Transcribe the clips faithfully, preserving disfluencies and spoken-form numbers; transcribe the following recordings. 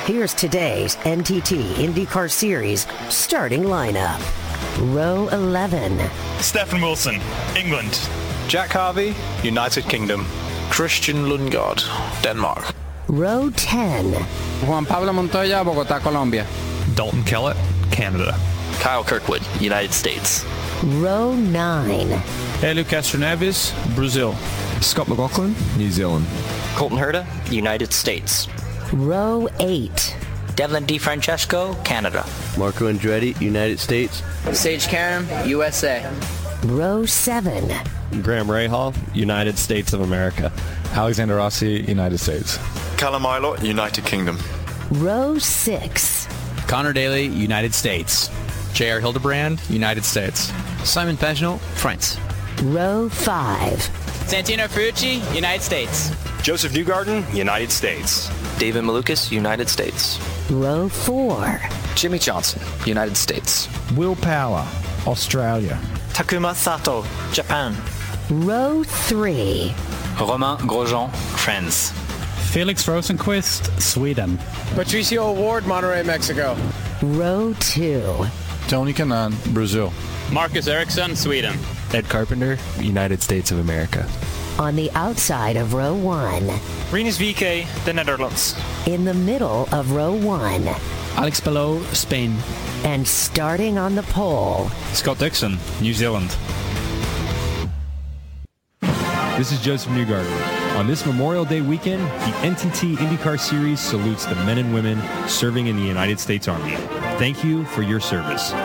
Here's today's N T T IndyCar Series starting lineup. Row eleven. Stefan Wilson, England. Jack Harvey, United Kingdom. Christian Lundgaard, Denmark. Row ten. Juan Pablo Montoya, Bogotá, Colombia. Dalton Kellett, Canada. Kyle Kirkwood, United States. Row nine. Hélio Castroneves, Brazil. Scott McLaughlin, New Zealand. Colton Herta, United States. Row eight. Devlin DeFrancesco, Canada. Marco Andretti, United States. Sage Karam, U S A. Row seven. Graham Rahal, United States of America. Alexander Rossi, United States. Callum Ilott, United Kingdom. Row six. Connor Daly, United States. J R Hildebrand, United States. Simon Pagenaud, France. Row five. Santino Ferrucci, United States. Joseph Newgarden, United States. David Malukas, United States. Row four. Jimmy Johnson, United States. Will Power, Australia. Takuma Sato, Japan. Row three. Romain Grosjean, France. Felix Rosenqvist, Sweden. Patricio Ward, Monterrey, Mexico. Row two. Tony Kanaan, Brazil. Marcus Ericsson, Sweden. Ed Carpenter, United States of America. On the outside of row one. Rinus V K, the Netherlands. In the middle of row one. Alex Palou, Spain. And starting on the pole. Scott Dixon, New Zealand. This is Joseph Newgarden. On this Memorial Day weekend, the N T T IndyCar Series salutes the men and women serving in the United States Army. Thank you for your service.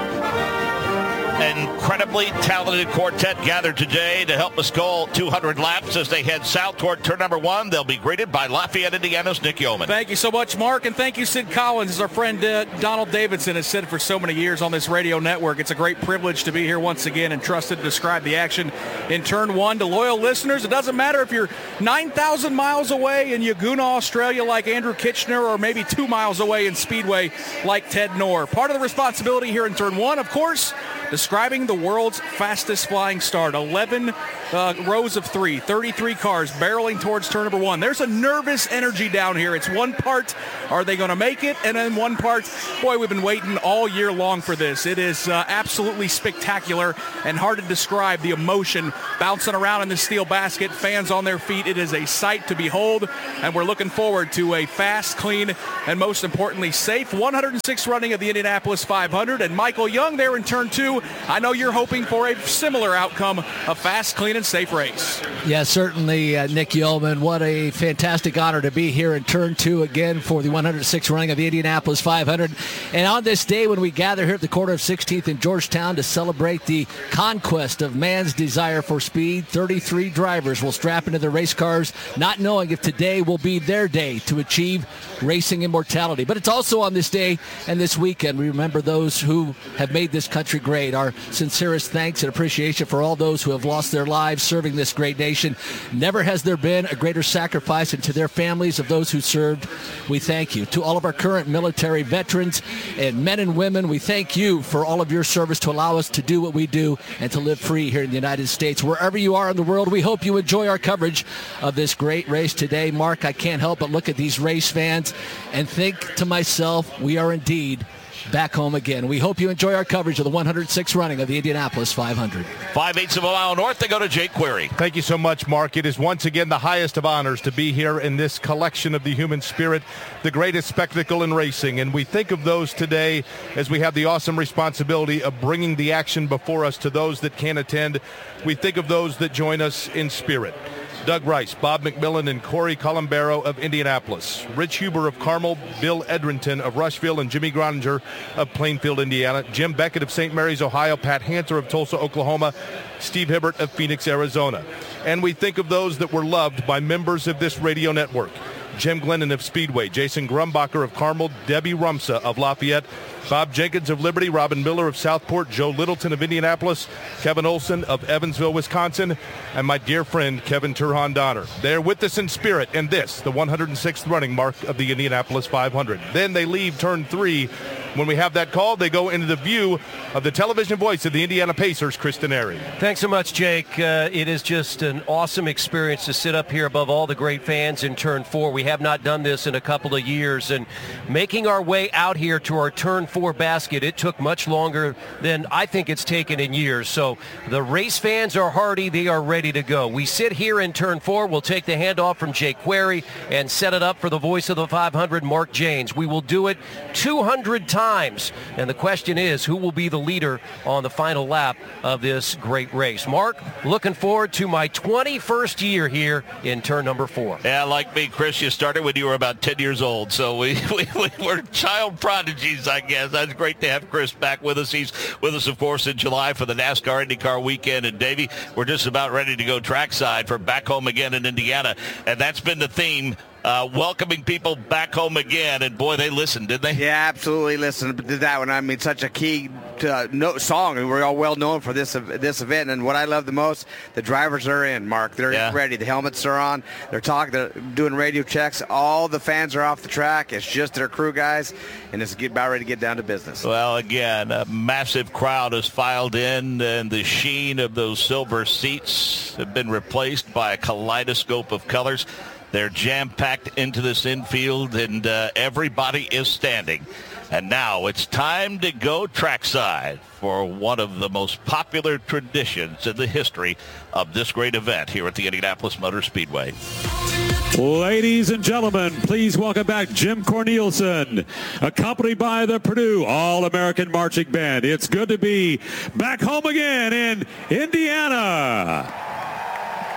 Incredibly talented quartet gathered today to help us go two hundred laps as they head south toward turn number one. They'll be greeted by Lafayette, Indiana's Nick Yeoman. Thank you so much, Mark, and thank you, Sid Collins. As our friend uh, Donald Davidson has said for so many years on this radio network, it's a great privilege to be here once again and trusted to describe the action in turn one to loyal listeners. It doesn't matter if you're nine thousand miles away in Yaguna, Australia, like Andrew Kitchener, or maybe two miles away in Speedway like Ted Knorr. Part of the responsibility here in turn one, of course, describing the world's fastest flying start. eleven uh, rows of three, thirty-three cars barreling towards turn number one. There's a nervous energy down here. It's one part, are they going to make it? And then one part, boy, we've been waiting all year long for this. It is uh, absolutely spectacular and hard to describe the emotion bouncing around in the steel basket, fans on their feet. It is a sight to behold, and we're looking forward to a fast, clean, and most importantly, safe one hundred sixth running of the Indianapolis five hundred. And Michael Young there in turn two, I know you're hoping for a similar outcome, a fast, clean, and safe race. Yeah, certainly, uh, Nick Yeoman. What a fantastic honor to be here in turn two again for the one hundred sixth running of the Indianapolis five hundred. And on this day when we gather here at the corner of sixteenth in Georgetown to celebrate the conquest of man's desire for speed, thirty-three drivers will strap into their race cars, not knowing if today will be their day to achieve racing immortality. But it's also on this day and this weekend we remember those who have made this country great. Our sincerest thanks and appreciation for all those who have lost their lives serving this great nation. Never has there been a greater sacrifice, and to their families of those who served, we thank you. To all of our current military veterans and men and women, we thank you for all of your service to allow us to do what we do and to live free here in the United States. Wherever you are in the world, we hope you enjoy our coverage of this great race today. Mark, I can't help but look at these race fans and think to myself, we are indeed back home again. We hope you enjoy our coverage of the one hundred sixth running of the Indianapolis five hundred. Five-eighths of a mile north, they go to Jake Query. Thank you so much, Mark. It is once again the highest of honors to be here in this collection of the human spirit, the greatest spectacle in racing. And we think of those today as we have the awesome responsibility of bringing the action before us to those that can't attend. We think of those that join us in spirit. Doug Rice, Bob McMillan, and Corey Columbaro of Indianapolis. Rich Huber of Carmel, Bill Edrington of Rushville, and Jimmy Groninger of Plainfield, Indiana. Jim Beckett of Saint Mary's, Ohio. Pat Hanter of Tulsa, Oklahoma. Steve Hibbert of Phoenix, Arizona. And we think of those that were loved by members of this radio network. Jim Glennon of Speedway, Jason Grumbacher of Carmel, Debbie Rumsa of Lafayette, Bob Jenkins of Liberty, Robin Miller of Southport, Joe Littleton of Indianapolis, Kevin Olson of Evansville, Wisconsin, and my dear friend Kevin Turhan Donner. They're with us in spirit in this, the one hundred sixth running mark of the Indianapolis five hundred. Then they leave turn three When we have that call, they go into the view of the television voice of the Indiana Pacers, Chris Denari. Thanks so much, Jake. Uh, it is just an awesome experience to sit up here above all the great fans in Turn four. We have not done this in a couple of years, and making our way out here to our Turn four basket, it took much longer than I think it's taken in years. So the race fans are hardy. They are ready to go. We sit here in Turn four. We'll take the handoff from Jake Query and set it up for the voice of the five hundred, Mark Janes. We will do it two hundred times, and the question is, who will be the leader on the final lap of this great race? Mark, looking forward to my twenty-first year here in turn number four. Yeah, like me, Chris, you started when you were about ten years old, so we, we, we were child prodigies, I guess. That's great to have Chris back with us. He's with us, of course, in July for the NASCAR IndyCar weekend. And, Davey, we're just about ready to go trackside for Back Home Again in Indiana, and that's been the theme. Uh, welcoming people back home again, and boy, they listened, didn't they? Yeah, absolutely listened to that one. I mean, such a key uh, no, song, and we're all well known for this this event. And what I love the most, the drivers are in, Mark. They're yeah. ready. The helmets are on. They're talking. They're doing radio checks. All the fans are off the track. It's just their crew guys, and it's about ready to get down to business. Well, again, a massive crowd has filed in, and the sheen of those silver seats have been replaced by a kaleidoscope of colors. They're jam-packed into this infield, and uh, everybody is standing. And now it's time to go trackside for one of the most popular traditions in the history of this great event here at the Indianapolis Motor Speedway. Ladies and gentlemen, please welcome back Jim Cornelison, accompanied by the Purdue All-American Marching Band. It's good to be back home again in Indiana.